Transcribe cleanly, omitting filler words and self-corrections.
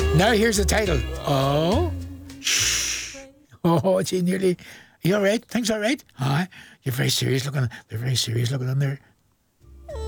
Now here's the title. Oh, shh. Oh, it's nearly. Are you all right? Things all right? You're very serious looking. They're very serious looking on their